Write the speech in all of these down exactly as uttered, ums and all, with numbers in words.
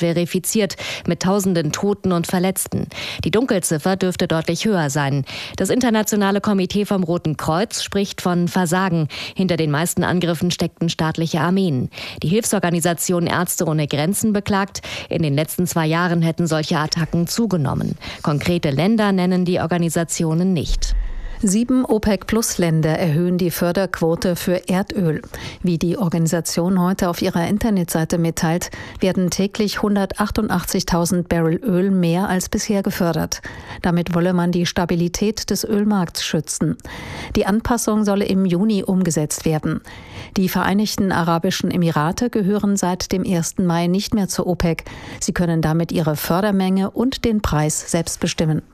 verifiziert, mit tausenden Toten und Verletzten. Die Dunkelziffer dürfte deutlich höher sein. Das internationale Komitee vom Roten Kreuz spricht von Versagen. Hinter den meisten Angriffen steckten staatliche Armeen. Die Hilfsorganisation Ärzte ohne Grenzen beklagt, in den letzten zwei Jahren hätten solche Attacken zugenommen. Konkrete Länder nennen die Organisationen nicht. Sieben OPEC-Plus-Länder erhöhen die Förderquote für Erdöl. Wie die Organisation heute auf ihrer Internetseite mitteilt, werden täglich hundertachtundachtzigtausend Barrel Öl mehr als bisher gefördert. Damit wolle man die Stabilität des Ölmarkts schützen. Die Anpassung solle im Juni umgesetzt werden. Die Vereinigten Arabischen Emirate gehören seit dem ersten Mai nicht mehr zur OPEC. Sie können damit ihre Fördermenge und den Preis selbst bestimmen.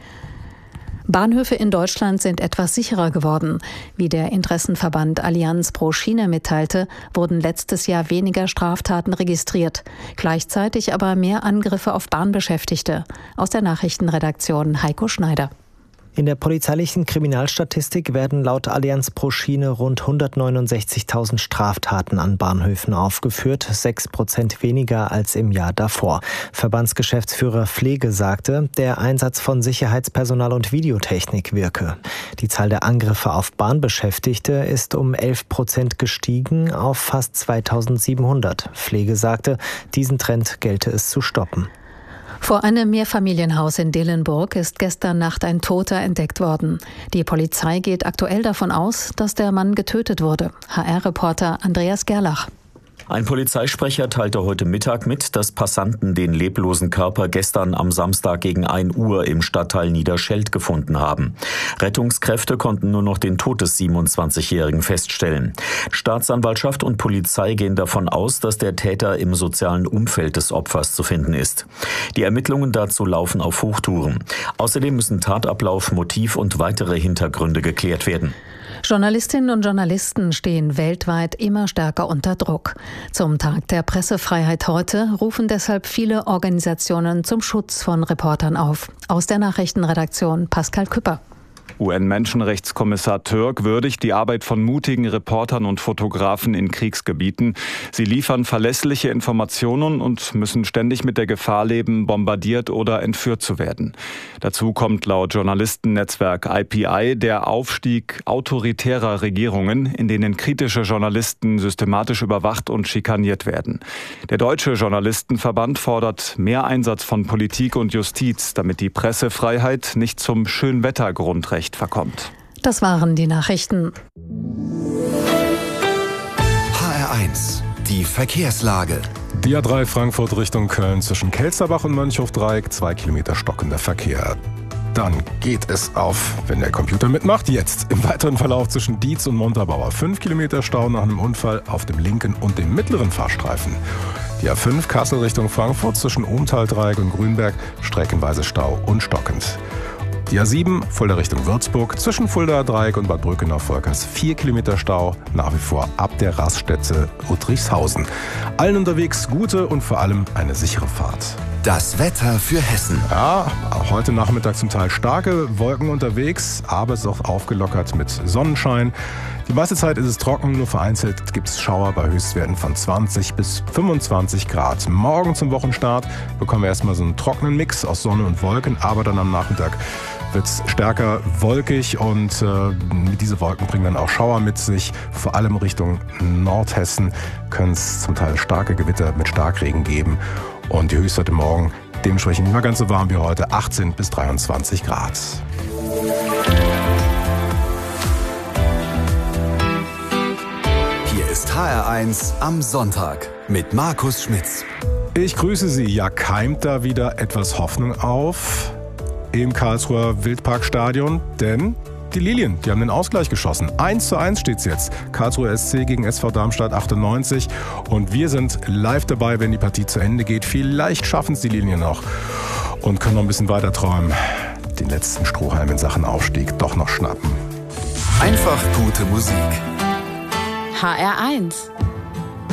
Bahnhöfe in Deutschland sind etwas sicherer geworden. Wie der Interessenverband Allianz pro Schiene mitteilte, wurden letztes Jahr weniger Straftaten registriert. Gleichzeitig aber mehr Angriffe auf Bahnbeschäftigte. Aus der Nachrichtenredaktion Heiko Schneider. In der polizeilichen Kriminalstatistik werden laut Allianz pro Schiene rund hundertneunundsechzigtausend Straftaten an Bahnhöfen aufgeführt, sechs Prozent weniger als im Jahr davor. Verbandsgeschäftsführer Pflege sagte, der Einsatz von Sicherheitspersonal und Videotechnik wirke. Die Zahl der Angriffe auf Bahnbeschäftigte ist um elf Prozent gestiegen auf fast zweitausendsiebenhundert. Pflege sagte, diesen Trend gelte es zu stoppen. Vor einem Mehrfamilienhaus in Dillenburg ist gestern Nacht ein Toter entdeckt worden. Die Polizei geht aktuell davon aus, dass der Mann getötet wurde. H R-Reporter Andreas Gerlach. Ein Polizeisprecher teilte heute Mittag mit, dass Passanten den leblosen Körper gestern am Samstag gegen ein Uhr im Stadtteil Niederscheld gefunden haben. Rettungskräfte konnten nur noch den Tod des siebenundzwanzigjährigen feststellen. Staatsanwaltschaft und Polizei gehen davon aus, dass der Täter im sozialen Umfeld des Opfers zu finden ist. Die Ermittlungen dazu laufen auf Hochtouren. Außerdem müssen Tatablauf, Motiv und weitere Hintergründe geklärt werden. Journalistinnen und Journalisten stehen weltweit immer stärker unter Druck. Zum Tag der Pressefreiheit heute rufen deshalb viele Organisationen zum Schutz von Reportern auf. Aus der Nachrichtenredaktion Pascal Küpper. U N-Menschenrechtskommissar Türk würdigt die Arbeit von mutigen Reportern und Fotografen in Kriegsgebieten. Sie liefern verlässliche Informationen und müssen ständig mit der Gefahr leben, bombardiert oder entführt zu werden. Dazu kommt laut Journalistennetzwerk I P I der Aufstieg autoritärer Regierungen, in denen kritische Journalisten systematisch überwacht und schikaniert werden. Der Deutsche Journalistenverband fordert mehr Einsatz von Politik und Justiz, damit die Pressefreiheit nicht zum Schönwettergrundrecht verkommt. Das waren die Nachrichten. H R eins, die Verkehrslage. Die A drei Frankfurt Richtung Köln zwischen Kelsterbach und Mönchhofdreieck, zwei Kilometer stockender Verkehr. Dann geht es auf, wenn der Computer mitmacht. Jetzt im weiteren Verlauf zwischen Dietz und Montabaur. Fünf Kilometer Stau nach einem Unfall auf dem linken und dem mittleren Fahrstreifen. Die A fünf Kassel Richtung Frankfurt zwischen Ohmtal-Dreieck und Grünberg, streckenweise Stau und stockend. Die A sieben, Fulda Richtung Würzburg, zwischen Fulda Dreieck und Bad Brückenau-Volkers vier Kilometer Stau, nach wie vor ab der Raststätte Uttrichshausen. Allen unterwegs gute und vor allem eine sichere Fahrt. Das Wetter für Hessen. Ja, auch heute Nachmittag zum Teil starke Wolken unterwegs, aber es ist auch aufgelockert mit Sonnenschein. Die meiste Zeit ist es trocken, nur vereinzelt gibt es Schauer bei Höchstwerten von zwanzig bis fünfundzwanzig Grad. Morgen zum Wochenstart bekommen wir erstmal so einen trockenen Mix aus Sonne und Wolken, aber dann am Nachmittag wird es stärker wolkig und äh, diese Wolken bringen dann auch Schauer mit sich. Vor allem Richtung Nordhessen können es zum Teil starke Gewitter mit Starkregen geben. Und die Höchstwerte morgen dementsprechend nicht mehr ganz so warm wie heute, achtzehn bis dreiundzwanzig Grad. Hier ist H R eins am Sonntag mit Markus Schmitz. Ich grüße Sie. Ja, keimt da wieder etwas Hoffnung auf im Karlsruher Wildparkstadion? Denn die Lilien, die haben den Ausgleich geschossen. eins zu eins steht's jetzt. Karlsruher S C gegen S V Darmstadt achtundneunzig. Und wir sind live dabei, wenn die Partie zu Ende geht. Vielleicht schaffen es die Lilien noch und können noch ein bisschen weiter träumen. Den letzten Strohhalm in Sachen Aufstieg doch noch schnappen. Einfach gute Musik. H R eins